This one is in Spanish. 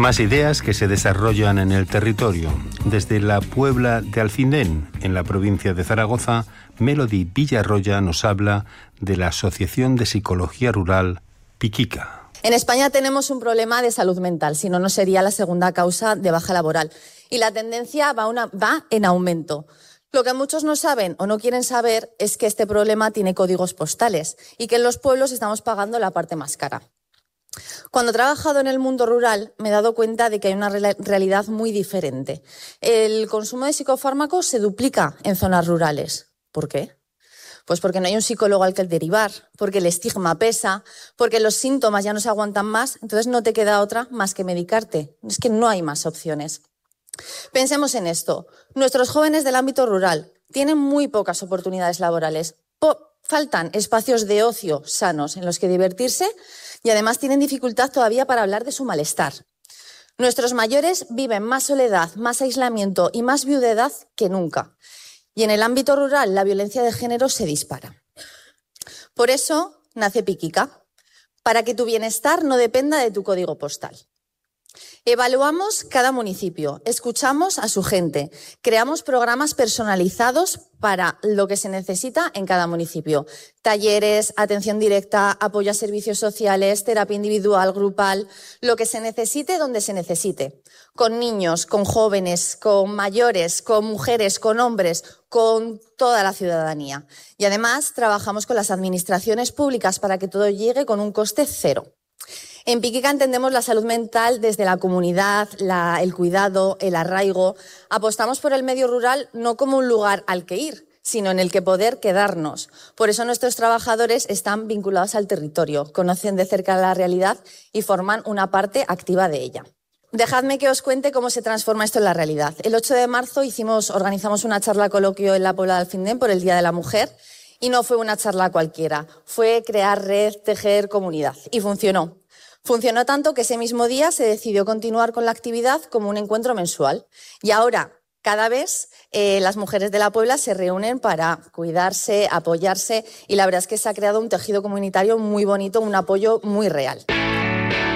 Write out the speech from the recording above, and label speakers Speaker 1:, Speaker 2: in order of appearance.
Speaker 1: Más ideas que se desarrollan en el territorio. Desde la Puebla de Alfindén, en la provincia de Zaragoza, Melody Villarroya nos habla de la Asociación de Psicología Rural Piquica.
Speaker 2: En España tenemos un problema de salud mental, si no, no sería la segunda causa de baja laboral. Y la tendencia va en aumento. Lo que muchos no saben o no quieren saber es que este problema tiene códigos postales y que en los pueblos estamos pagando la parte más cara. Cuando he trabajado en el mundo rural me he dado cuenta de que hay una realidad muy diferente. El consumo de psicofármacos se duplica en zonas rurales. ¿Por qué? Pues porque no hay un psicólogo al que derivar, porque el estigma pesa, porque los síntomas ya no se aguantan más, entonces no te queda otra más que medicarte. Es que no hay más opciones. Pensemos en esto. Nuestros jóvenes del ámbito rural tienen muy pocas oportunidades laborales. Faltan espacios de ocio sanos en los que divertirse y además tienen dificultad todavía para hablar de su malestar. Nuestros mayores viven más soledad, más aislamiento y más viudedad que nunca. Y en el ámbito rural la violencia de género se dispara. Por eso nace Piquica, para que tu bienestar no dependa de tu código postal. Evaluamos cada municipio, escuchamos a su gente, creamos programas personalizados para lo que se necesita en cada municipio. Talleres, atención directa, apoyo a servicios sociales, terapia individual, grupal, lo que se necesite donde se necesite. Con niños, con jóvenes, con mayores, con mujeres, con hombres, con toda la ciudadanía. Y además trabajamos con las administraciones públicas para que todo llegue con un coste cero. En Piquica entendemos la salud mental desde la comunidad, el cuidado, el arraigo. Apostamos por el medio rural no como un lugar al que ir, sino en el que poder quedarnos. Por eso nuestros trabajadores están vinculados al territorio, conocen de cerca la realidad y forman una parte activa de ella. Dejadme que os cuente cómo se transforma esto en la realidad. El 8 de marzo organizamos una charla coloquio en la Puebla de Alfindén por el Día de la Mujer y no fue una charla cualquiera, fue crear red, tejer comunidad y funcionó. Funcionó tanto que ese mismo día se decidió continuar con la actividad como un encuentro mensual. Y ahora, cada vez, las mujeres de la Puebla se reúnen para cuidarse, apoyarse y la verdad es que se ha creado un tejido comunitario muy bonito, un apoyo muy real.